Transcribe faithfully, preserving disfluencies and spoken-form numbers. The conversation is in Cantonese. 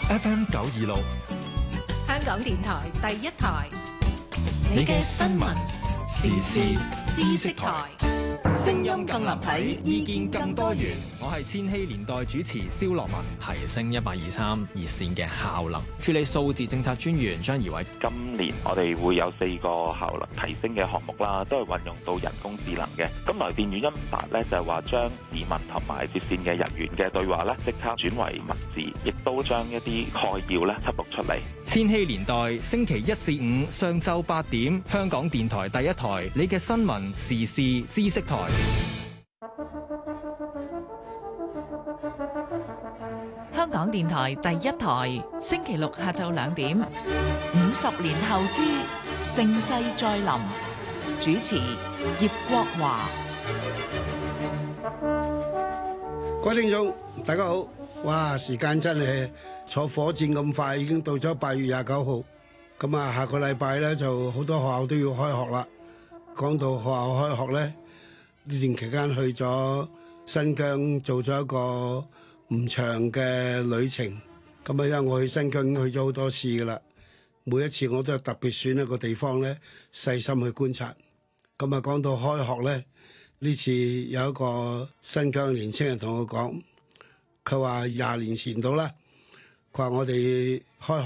F M 九二六， 香港電台第一台， 你嘅新聞時事知識台。 聲音更立體， 意見更多元。我係千禧年代主持蕭樂文。提升一八二三熱線嘅效能，處理數字政策專員張怡偉。 今年我哋會有四個效能提升嘅項目啦，都係運用到人工智能嘅。咁來電語音法咧就係話將市民同埋接線嘅人員嘅對話咧即刻轉為文字，亦都將一啲概要咧輯錄出嚟。 千禧年代星期一至五上晝八點，香港電台第一台，你嘅新聞時事知識台。 香港電台第一台，星期六下晝兩點，五十年後之盛世再臨，主持葉國華。 各位聽眾大家好，哇！時間真係坐火箭咁快，已經到咗八月廿九號。咁啊，下個禮拜咧就好多學校都要開學啦。講到學校開學咧，呢段期間去咗新疆做咗一個唔長嘅旅程。咁啊，因為我去新疆去咗好多次噶啦，每一次我都係特別選一個地方咧，細心去觀察。咁啊，講到開學咧，呢次有一個新疆嘅年青人同我講，佢話廿年前到啦，佢話我哋開學